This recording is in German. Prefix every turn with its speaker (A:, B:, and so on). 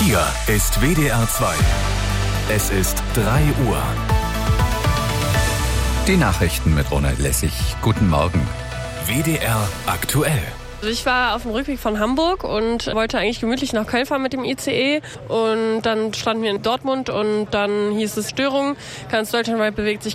A: Hier ist WDR 2. Es ist 3 Uhr.
B: Die Nachrichten mit Ronald Lessig. Guten Morgen.
A: WDR aktuell.
C: Also ich war auf dem Rückweg von Hamburg und wollte eigentlich gemütlich nach Köln fahren mit dem ICE. Und dann standen wir in Dortmund und dann hieß es Störung. Ganz deutschlandweit bewegt sich